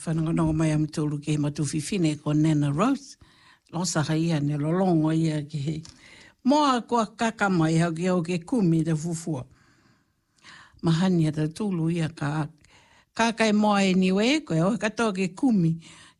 whanonga mai am tōru ke he matuwhiwhine ko Nana Rose. Losa ia ne lolongo ia ke he. Moa kua kakamai hau ke kumi te fufua. Mahani ata tūlu ia ka kai moa e niwe koe o katoa ke kumi.